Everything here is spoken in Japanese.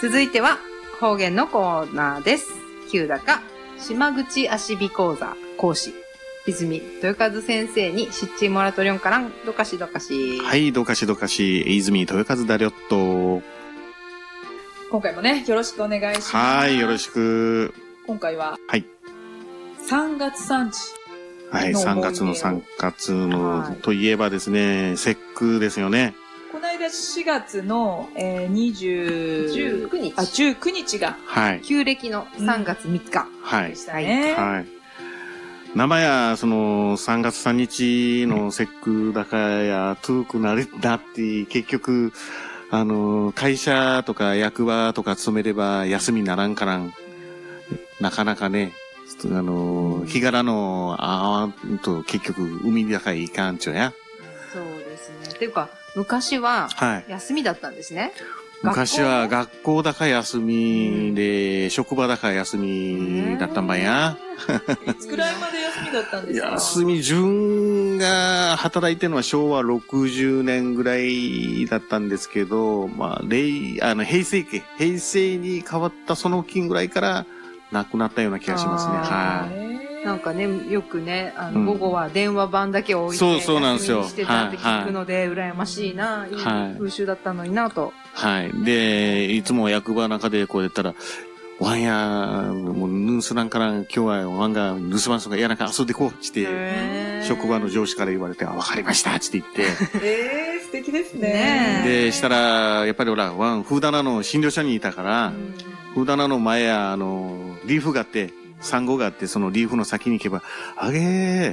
続いては方言のコーナーです。旧高島口足尾講座講師泉豊和先生にシッチーモラトリョンからんどかしどかし。 はい、どかしどかし、泉豊和だりょっと。 今回もね、よろしくお願いします。 はい、よろしく。 今回は、 はい。 3月産地。 はい、3月の3月の、はい、といえばですね、節句ですよね。 この間4月の、19日が、 はい、旧暦の3月3日でしたね。 はい。はい。生や、その、3月3日の節句だかや、遠くなるなって、結局、会社とか役場とか勤めれば休みならんからん。なかなかね、日柄の、と結局、海だからいかんちょや。 そうですね。っていうか、昔は、休みだったんですね。 昔は学校だか休みで、職場だか休みだったんばや。 いつくらいまで休みだったんですか？ 休み、自分が働いてるのは昭和60年ぐらいだったんですけど、まあ、平成に変わったその金ぐらいからなくなったような気がしますね。はい。 なんかね、よくね、午後は電話番だけ置いて、 そうなんですよ。 休みにしてたって聞くので、羨ましいな、いい風習だったのになと。 はい。で、いつも役場の中でこうやったら、ワンや、もう、盗らんから今日はワンが盗まんすが、いやなんか遊んでこうって、職場の上司から言われて、わかりましたって言って。 素敵ですね。 で、したら、やっぱりほら、ワン、フーダナの診療所にいたから、フーダナの前や、リーフがあって、産後があって、そのリーフの先に行けば、あげー、